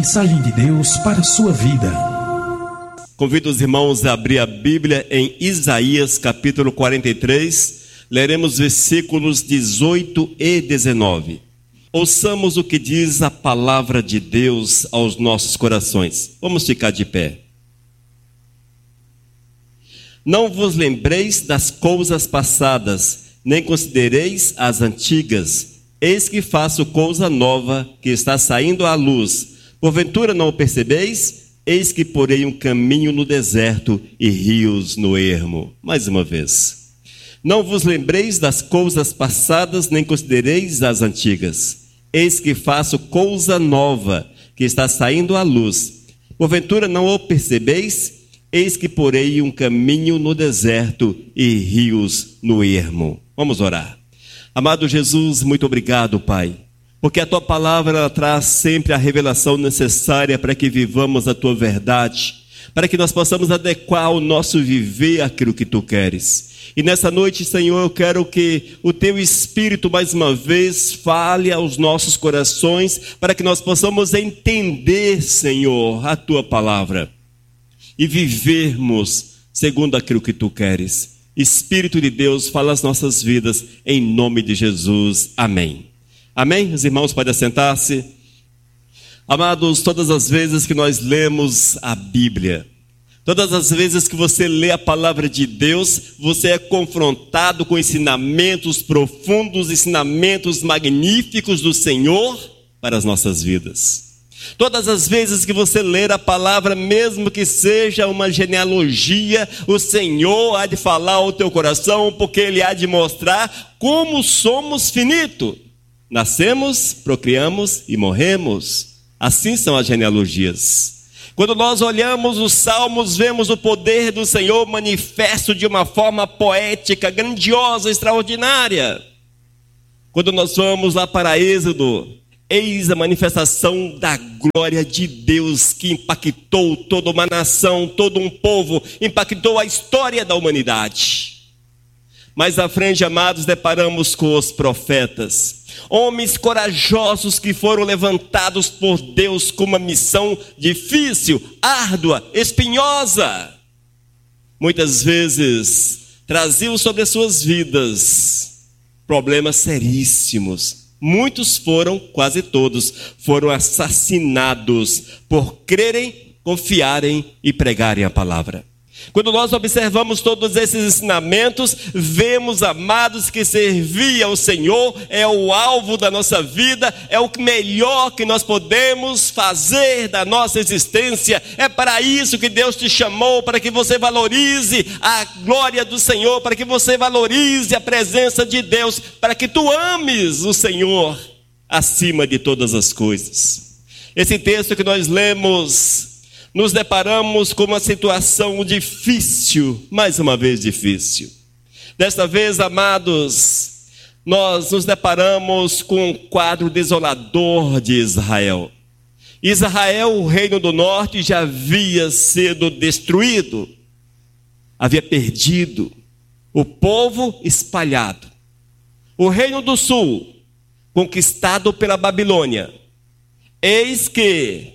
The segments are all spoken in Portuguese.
mensagem de Deus para a sua vida. Convido os irmãos a abrir a Bíblia em Isaías capítulo 43. Leremos versículos 18 e 19. Ouçamos o que diz a palavra de Deus aos nossos corações. Vamos ficar de pé. Não vos lembreis das coisas passadas, nem considereis as antigas. Eis que faço coisa nova, que está saindo à luz. Porventura não o percebeis? Eis que porei um caminho no deserto e rios no ermo. Mais uma vez. Não vos lembreis das coisas passadas, nem considereis as antigas. Eis que faço coisa nova, que está saindo à luz. Porventura não o percebeis? Eis que porei um caminho no deserto e rios no ermo. Vamos orar. Amado Jesus, muito obrigado, Pai, porque a Tua palavra ela traz sempre a revelação necessária para que vivamos a Tua verdade, para que nós possamos adequar o nosso viver àquilo que Tu queres. E nessa noite, Senhor, eu quero que o Teu Espírito, mais uma vez, fale aos nossos corações, para que nós possamos entender, Senhor, a Tua palavra e vivermos segundo aquilo que Tu queres. Espírito de Deus, fala as nossas vidas, em nome de Jesus. Amém. Amém? Os irmãos podem assentar-se. Amados, todas as vezes que nós lemos a Bíblia, todas as vezes que você lê a palavra de Deus, você é confrontado com ensinamentos profundos, ensinamentos magníficos do Senhor para as nossas vidas. Todas as vezes que você ler a palavra, mesmo que seja uma genealogia, o Senhor há de falar ao teu coração, porque Ele há de mostrar como somos finitos. Nascemos, procriamos e morremos. Assim são as genealogias. Quando nós olhamos os salmos, vemos o poder do Senhor manifesto de uma forma poética, grandiosa, extraordinária. Quando nós vamos lá para Êxodo, eis a manifestação da glória de Deus que impactou toda uma nação, todo um povo, impactou a história da humanidade. Mais à frente, amados, deparamos com os profetas, homens corajosos que foram levantados por Deus com uma missão difícil, árdua, espinhosa. Muitas vezes traziam sobre as suas vidas problemas seríssimos. Muitos foram, quase todos, foram assassinados por crerem, confiarem e pregarem a palavra. Quando nós observamos todos esses ensinamentos, vemos, amados, que servir ao Senhor é o alvo da nossa vida, é o melhor que nós podemos fazer da nossa existência. É para isso que Deus te chamou, para que você valorize a glória do Senhor, para que você valorize a presença de Deus, para que tu ames o Senhor acima de todas as coisas. Esse texto que nós lemos, nos deparamos com uma situação difícil, mais uma vez difícil. Desta vez, amados, nós nos deparamos com um quadro desolador de Israel. Israel, o reino do norte, já havia sido destruído, havia perdido, o povo espalhado. O reino do sul, conquistado pela Babilônia. Eis que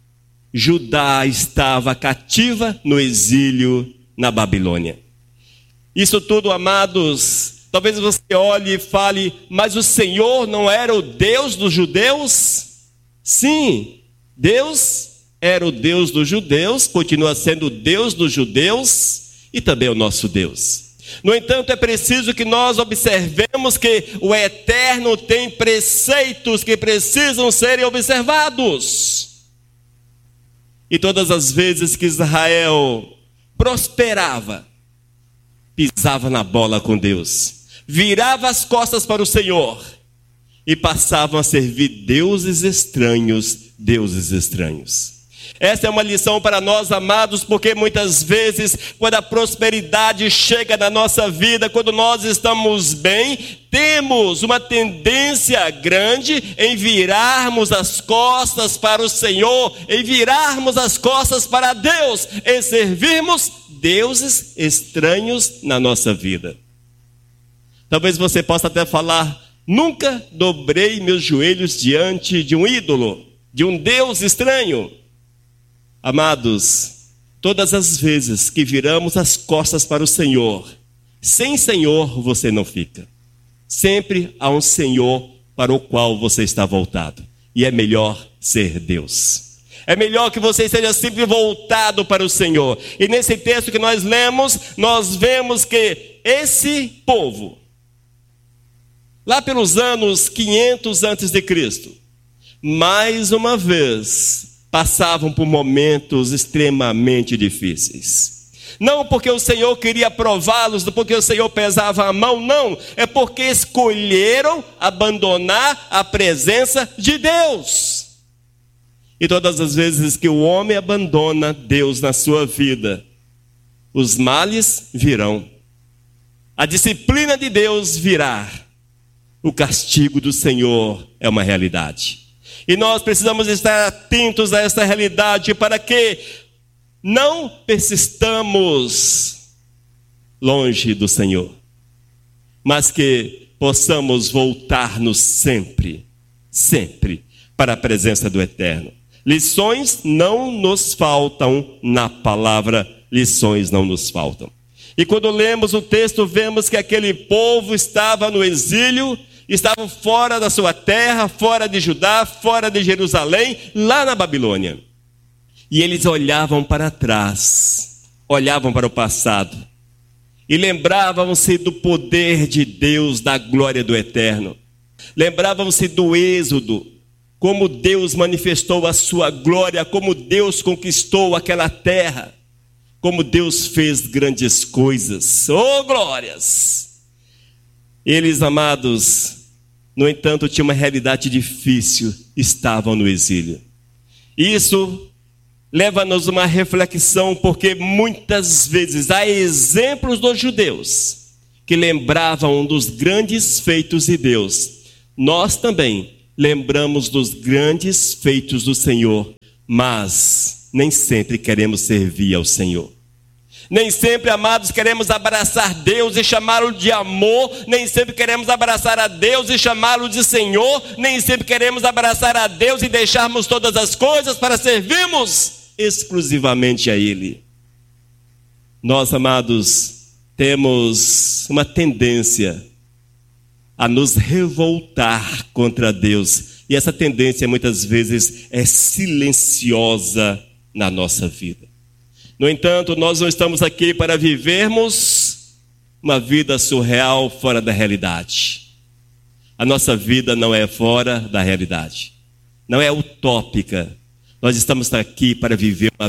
Judá estava cativa no exílio na Babilônia. Isso tudo, amados, talvez você olhe e fale, mas o Senhor não era o Deus dos judeus? Sim, Deus era o Deus dos judeus, continua sendo o Deus dos judeus e também o nosso Deus. No entanto, é preciso que nós observemos que o Eterno tem preceitos que precisam serem observados. E todas as vezes que Israel prosperava, pisava na bola com Deus, virava as costas para o Senhor e passavam a servir deuses estranhos. Essa é uma lição para nós, amados, porque muitas vezes, quando a prosperidade chega na nossa vida, quando nós estamos bem, temos uma tendência grande em virarmos as costas para o Senhor, em virarmos as costas para Deus, em servirmos deuses estranhos na nossa vida. Talvez você possa até falar, nunca dobrei meus joelhos diante de um ídolo. de um Deus estranho. Amados, todas as vezes que viramos as costas para o Senhor, sem Senhor você não fica. Sempre há um Senhor para o qual você está voltado. E é melhor ser Deus. É melhor que você esteja sempre voltado para o Senhor. E nesse texto que nós lemos, nós vemos que esse povo, lá pelos anos 500 antes de Cristo, mais uma vez, passavam por momentos extremamente difíceis. Não porque o Senhor queria prová-los, porque o Senhor pesava a mão, não. É porque escolheram abandonar a presença de Deus. E todas as vezes que o homem abandona Deus na sua vida, os males virão. A disciplina de Deus virá. O castigo do Senhor é uma realidade. E nós precisamos estar atentos a esta realidade para que não persistamos longe do Senhor, mas que possamos voltar-nos sempre, sempre para a presença do Eterno. Lições não nos faltam na palavra, lições não nos faltam. E quando lemos o texto, vemos que aquele povo estava no exílio, estavam fora da sua terra, fora de Judá, fora de Jerusalém, lá na Babilônia. E eles olhavam para trás, olhavam para o passado, e lembravam-se do poder de Deus, da glória do Eterno. Lembravam-se do Êxodo, como Deus manifestou a sua glória, como Deus conquistou aquela terra, como Deus fez grandes coisas. Oh, glórias! Eles, amados, no entanto, tinham uma realidade difícil, estavam no exílio. Isso leva-nos a uma reflexão, porque muitas vezes há exemplos dos judeus que lembravam dos grandes feitos de Deus. Nós também lembramos dos grandes feitos do Senhor, mas nem sempre queremos servir ao Senhor. Nem sempre, amados, queremos abraçar Deus e chamá-lo de amor. Nem sempre queremos abraçar a Deus e chamá-lo de Senhor. Nem sempre queremos abraçar a Deus e deixarmos todas as coisas para servirmos exclusivamente a Ele. Nós, amados, temos uma tendência a nos revoltar contra Deus. E essa tendência muitas vezes é silenciosa na nossa vida. No entanto, nós não estamos aqui para vivermos uma vida surreal fora da realidade. A nossa vida não é fora da realidade. Não é utópica. Nós estamos aqui para viver a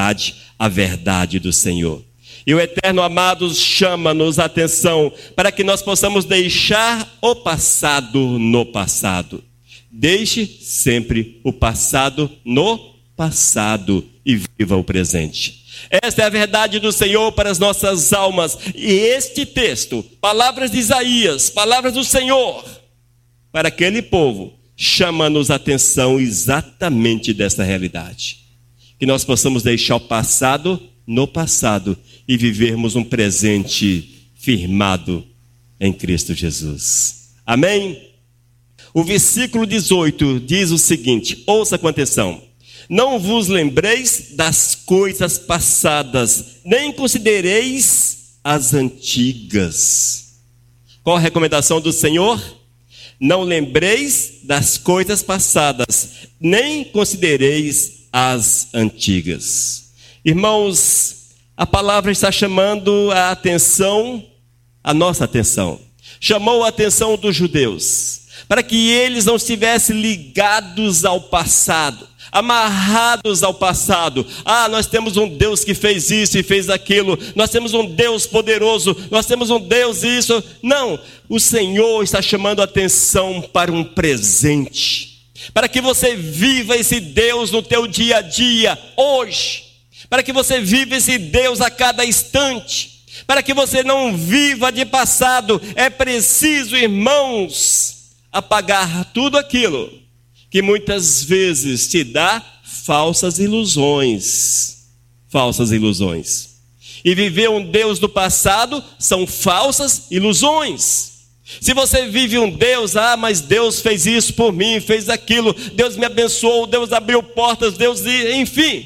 verdade do Senhor. E o Eterno, amados, chama-nos a atenção para que nós possamos deixar o passado no passado. Deixe sempre o passado no passado e viva o presente. Esta é a verdade do Senhor para as nossas almas. E este texto, palavras de Isaías, palavras do Senhor, para aquele povo, chama-nos a atenção exatamente desta realidade. Que nós possamos deixar o passado no passado e vivermos um presente firmado em Cristo Jesus. Amém? O versículo 18 diz o seguinte, ouça com atenção. Não vos lembreis das coisas passadas, nem considereis as antigas. Qual a recomendação do Senhor? Não lembreis das coisas passadas, nem considereis as antigas. Irmãos, a palavra está chamando a atenção, a nossa atenção. Chamou a atenção dos judeus, para que eles não estivessem ligados ao passado, amarrados ao passado. Nós temos um Deus que fez isso e fez aquilo. Nós temos um Deus poderoso. Nós temos um Deus isso. Não, o Senhor está chamando a atenção para um presente. Para que você viva esse Deus no teu dia a dia, hoje. Para que você viva esse Deus a cada instante. Para que você não viva de passado. É preciso, irmãos, apagar tudo aquilo que muitas vezes te dá falsas ilusões. Falsas ilusões. E viver um Deus do passado são falsas ilusões. Se você vive um Deus, mas Deus fez isso por mim, fez aquilo, Deus me abençoou, Deus abriu portas, enfim.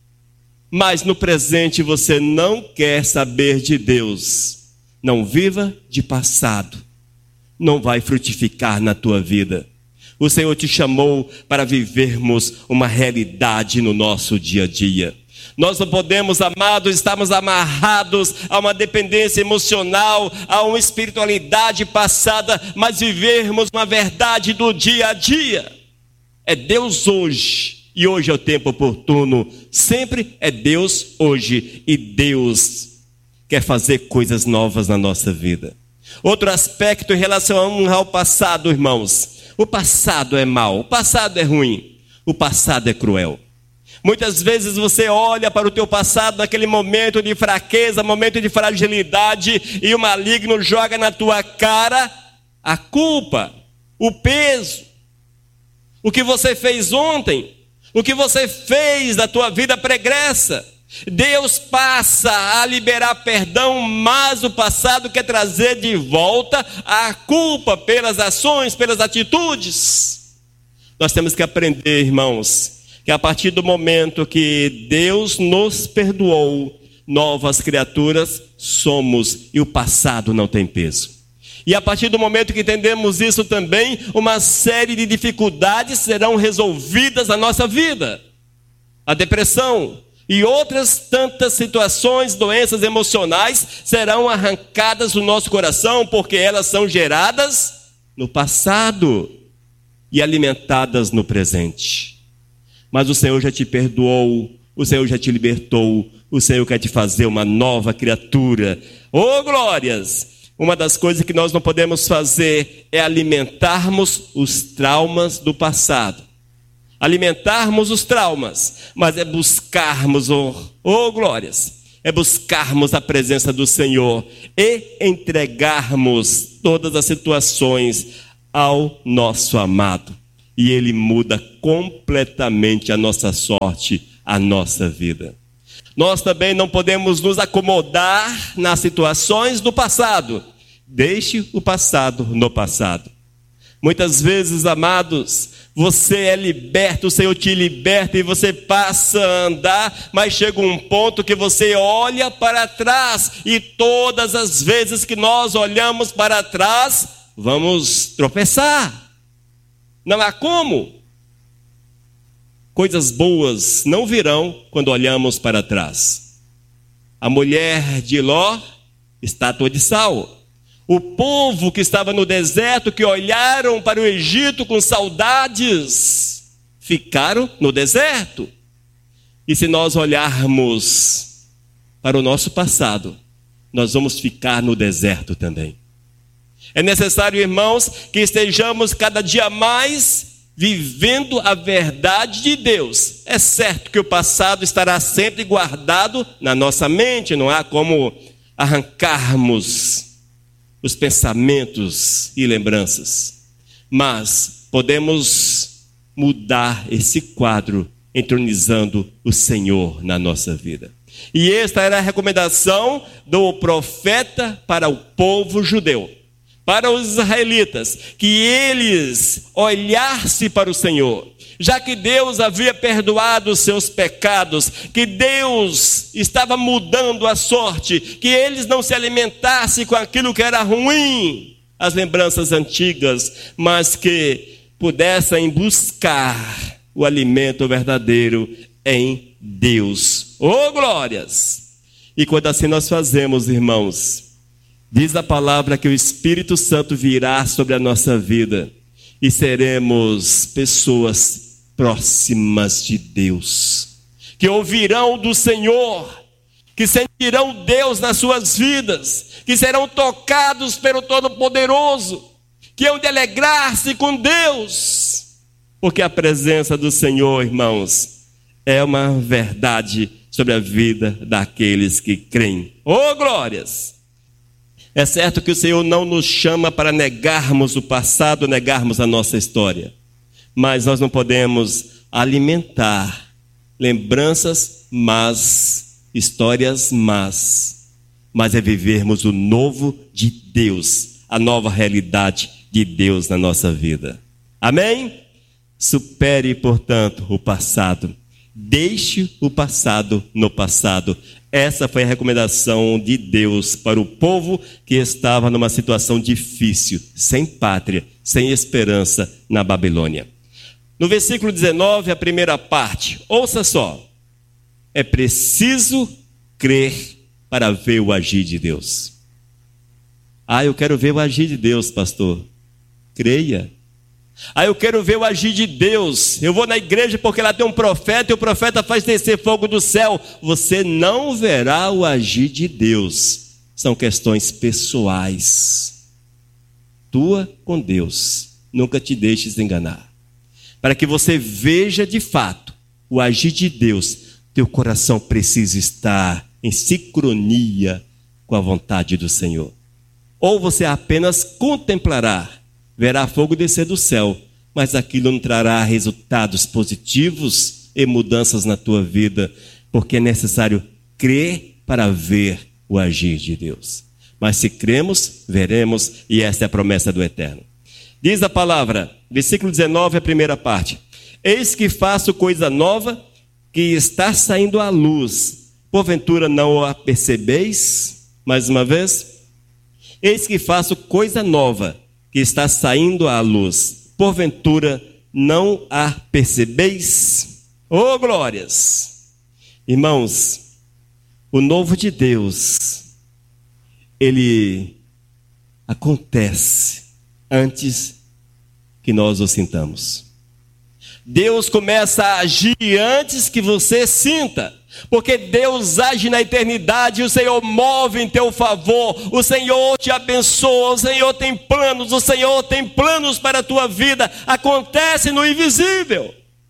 Mas no presente você não quer saber de Deus. Não viva de passado. Não vai frutificar na tua vida. O Senhor te chamou para vivermos uma realidade no nosso dia a dia. Nós não podemos, amados, estarmos amarrados a uma dependência emocional, a uma espiritualidade passada, mas vivermos uma verdade do dia a dia. É Deus hoje, e hoje é o tempo oportuno. Sempre é Deus hoje, e Deus quer fazer coisas novas na nossa vida. Outro aspecto em relação ao passado, irmãos. O passado é mau, o passado é ruim, o passado é cruel. Muitas vezes você olha para o teu passado naquele momento de fraqueza, momento de fragilidade, e o maligno joga na tua cara a culpa, o peso, o que você fez ontem, o que você fez da tua vida pregressa. Deus passa a liberar perdão, mas o passado quer trazer de volta a culpa pelas ações, pelas atitudes. Nós temos que aprender, irmãos, que a partir do momento que Deus nos perdoou, novas criaturas somos, e o passado não tem peso. E a partir do momento que entendemos isso também, uma série de dificuldades serão resolvidas na nossa vida. A depressão e outras tantas situações, doenças emocionais, serão arrancadas do nosso coração, porque elas são geradas no passado e alimentadas no presente. Mas o Senhor já te perdoou, o Senhor já te libertou, o Senhor quer te fazer uma nova criatura. Oh, glórias! Uma das coisas que nós não podemos fazer é alimentarmos os traumas do passado. Alimentarmos os traumas, mas é buscarmos, oh glórias, é buscarmos a presença do Senhor e entregarmos todas as situações ao nosso amado. E Ele muda completamente a nossa sorte, a nossa vida. Nós também não podemos nos acomodar nas situações do passado. Deixe o passado no passado. Muitas vezes, amados, você é liberto, o Senhor te liberta e você passa a andar, mas chega um ponto que você olha para trás, e todas as vezes que nós olhamos para trás, vamos tropeçar. Não há como. Coisas boas não virão quando olhamos para trás. A mulher de Ló, estátua de sal. O povo que estava no deserto, que olharam para o Egito com saudades, ficaram no deserto. E se nós olharmos para o nosso passado, nós vamos ficar no deserto também. É necessário, irmãos, que estejamos cada dia mais vivendo a verdade de Deus. É certo que o passado estará sempre guardado na nossa mente, não há como arrancarmos os pensamentos e lembranças, mas podemos mudar esse quadro entronizando o Senhor na nossa vida. E esta era a recomendação do profeta para o povo judeu, para os israelitas, que eles olhassem para o Senhor, já que Deus havia perdoado os seus pecados, que Deus estava mudando a sorte, que eles não se alimentassem com aquilo que era ruim, as lembranças antigas, mas que pudessem buscar o alimento verdadeiro em Deus. Oh, glórias! E quando assim nós fazemos, irmãos, diz a palavra que o Espírito Santo virá sobre a nossa vida e seremos pessoas próximas de Deus, que ouvirão do Senhor, que sentirão Deus nas suas vidas, que serão tocados pelo Todo-Poderoso, que hão de alegrar-se com Deus, porque a presença do Senhor, irmãos, é uma verdade sobre a vida daqueles que creem. Oh, glórias! É certo que o Senhor não nos chama para negarmos o passado, negarmos a nossa história. Mas nós não podemos alimentar lembranças más, histórias más. Mas é vivermos o novo de Deus, a nova realidade de Deus na nossa vida. Amém? Supere, portanto, o passado. Deixe o passado no passado. Essa foi a recomendação de Deus para o povo que estava numa situação difícil, sem pátria, sem esperança na Babilônia. No versículo 19, a primeira parte, ouça só. É preciso crer para ver o agir de Deus. Eu quero ver o agir de Deus, pastor. Creia. Eu quero ver o agir de Deus. Eu vou na igreja porque lá tem um profeta e o profeta faz descer fogo do céu. Você não verá o agir de Deus. São questões pessoais. Tua com Deus. Nunca te deixes enganar. Para que você veja de fato o agir de Deus, teu coração precisa estar em sincronia com a vontade do Senhor. Ou você apenas contemplará, verá fogo descer do céu, mas aquilo não trará resultados positivos e mudanças na tua vida, porque é necessário crer para ver o agir de Deus. Mas se cremos, veremos, e esta é a promessa do Eterno. Diz a palavra, versículo 19, a primeira parte. Eis que faço coisa nova, que está saindo à luz. Porventura não a percebeis? Mais uma vez. Eis que faço coisa nova, que está saindo à luz. Porventura não a percebeis? Oh, glórias! Irmãos, o novo de Deus, ele acontece antes que nós o sintamos. Deus começa a agir antes que você sinta, porque Deus age na eternidade, o Senhor move em teu favor, o Senhor te abençoa, o Senhor tem planos para a tua vida, acontece no invisível.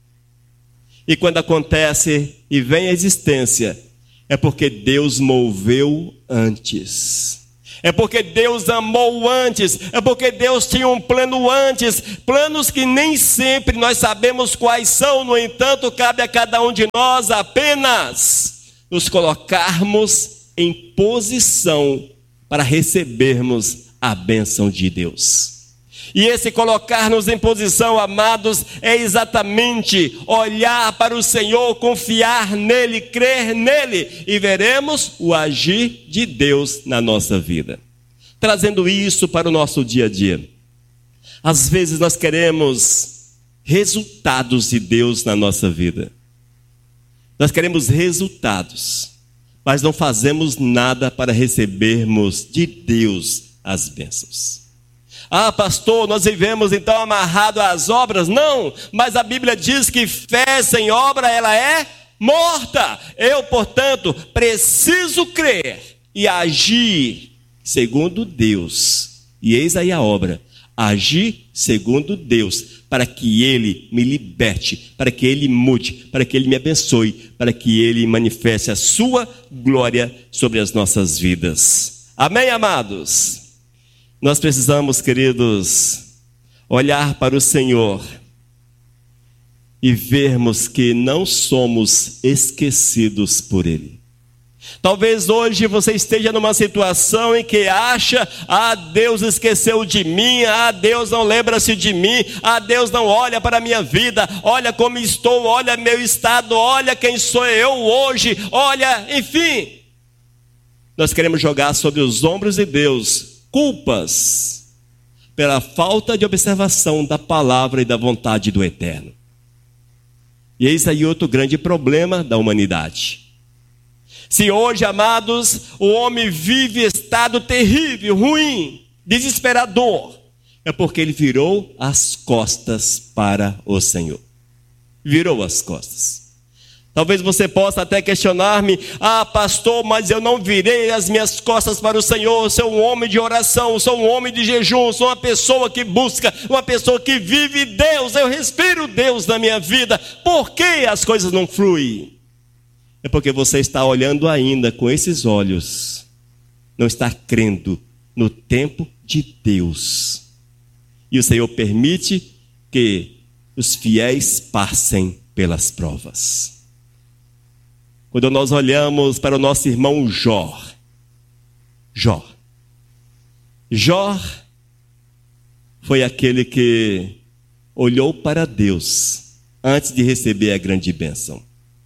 E quando acontece e vem à existência, é porque Deus moveu antes. É porque Deus amou antes, é porque Deus tinha um plano antes, planos que nem sempre nós sabemos quais são, no entanto, cabe a cada um de nós apenas nos colocarmos em posição para recebermos a bênção de Deus. E esse colocar-nos em posição, amados, é exatamente olhar para o Senhor, confiar nele, crer nele, e veremos o agir de Deus na nossa vida. Trazendo isso para o nosso dia a dia. Às vezes nós queremos resultados de Deus na nossa vida. Nós queremos resultados, mas não fazemos nada para recebermos de Deus as bênçãos. Pastor, nós vivemos então amarrado às obras? Não, mas a Bíblia diz que fé sem obra, ela é morta. Eu, portanto, preciso crer e agir segundo Deus. E eis aí a obra, agir segundo Deus, para que Ele me liberte, para que Ele mude, para que Ele me abençoe, para que Ele manifeste a sua glória sobre as nossas vidas. Amém, amados? Nós precisamos, queridos, olhar para o Senhor e vermos que não somos esquecidos por Ele. Talvez hoje você esteja numa situação em que acha, Deus esqueceu de mim, Deus não lembra-se de mim, Deus não olha para a minha vida, olha como estou, olha meu estado, olha quem sou eu hoje, olha, enfim. Nós queremos jogar sobre os ombros de Deus culpas pela falta de observação da palavra e da vontade do Eterno. E eis aí outro grande problema da humanidade. Se hoje, amados, o homem vive estado terrível, ruim, desesperador, é porque ele virou as costas para o Senhor. Virou as costas. Talvez você possa até questionar-me, pastor, mas eu não virei as minhas costas para o Senhor, sou um homem de oração, sou um homem de jejum, sou uma pessoa que busca, uma pessoa que vive Deus, eu respiro Deus na minha vida. Por que as coisas não fluem? É porque você está olhando ainda com esses olhos, não está crendo no tempo de Deus. E o Senhor permite que os fiéis passem pelas provas. Quando nós olhamos para o nosso irmão Jó foi aquele que olhou para Deus antes de receber a grande bênção.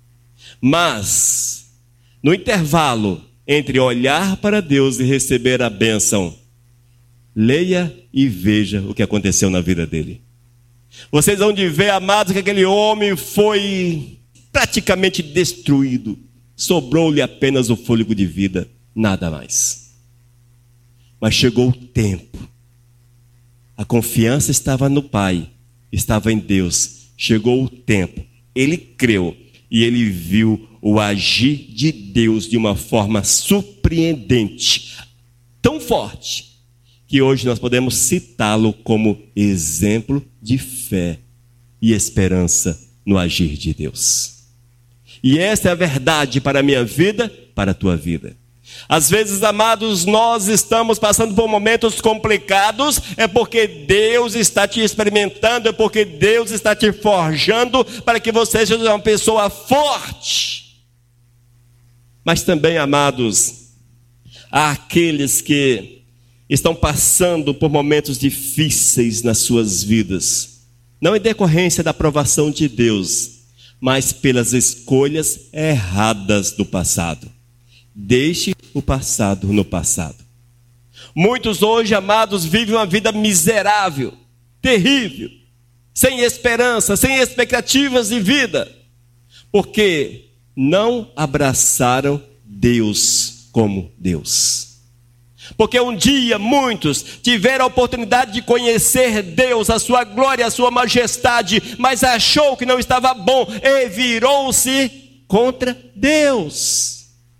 Mas, no intervalo entre olhar para Deus e receber a bênção, leia e veja o que aconteceu na vida dele. Vocês vão de ver, amados, que aquele homem foi praticamente destruído. Sobrou-lhe apenas o fôlego de vida, nada mais. Mas chegou o tempo. A confiança estava no Pai, estava em Deus. Chegou o tempo. Ele creu e ele viu o agir de Deus de uma forma surpreendente, tão forte, que hoje nós podemos citá-lo como exemplo de fé e esperança no agir de Deus. E essa é a verdade para a minha vida, para a tua vida. Às vezes, amados, nós estamos passando por momentos complicados, é porque Deus está te experimentando, é porque Deus está te forjando para que você seja uma pessoa forte. Mas também, amados, há aqueles que estão passando por momentos difíceis nas suas vidas, não em decorrência da aprovação de Deus, mas pelas escolhas erradas do passado. Deixe o passado no passado. Muitos hoje, amados, vivem uma vida miserável, terrível, sem esperança, sem expectativas de vida, porque não abraçaram Deus como Deus. Porque um dia muitos tiveram a oportunidade de conhecer Deus, a sua glória, a sua majestade, mas achou que não estava bom e virou-se contra Deus.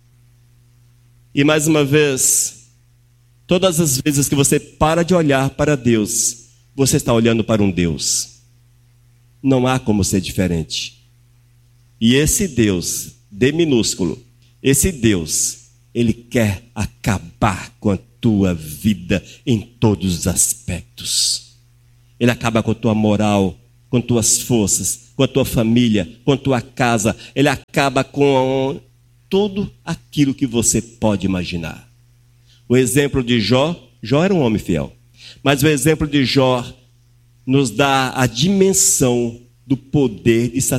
E mais uma vez, todas as vezes que você para de olhar para Deus, você está olhando para um Deus. Não há como ser diferente. E esse Deus, D minúsculo, esse Deus, Ele quer acabar com a tua vida em todos os aspectos. Ele acaba com a tua moral, com tuas forças, com a tua família, com a tua casa. Ele acaba com tudo aquilo que você pode imaginar. O exemplo de Jó era um homem fiel. Mas o exemplo de Jó nos dá a dimensão do poder de Satanás.